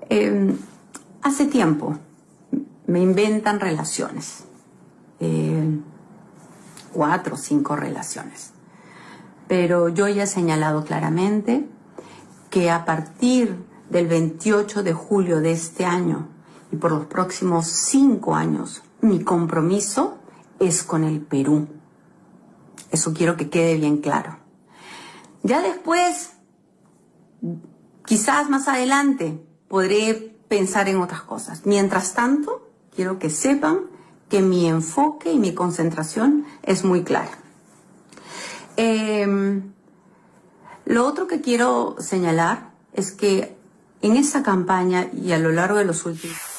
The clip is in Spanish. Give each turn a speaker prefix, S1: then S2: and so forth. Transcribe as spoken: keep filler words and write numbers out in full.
S1: Eh, hace tiempo me inventan relaciones, eh, cuatro o cinco relaciones, pero yo ya he señalado claramente que a partir del veintiocho de julio de este año y por los próximos cinco años, mi compromiso es con el Perú. Eso quiero que quede bien claro. Ya después, quizás más adelante, podré pensar en otras cosas. Mientras tanto, quiero que sepan que mi enfoque y mi concentración es muy clara. Eh, lo otro que quiero señalar es que en esta campaña y a lo largo de los últimos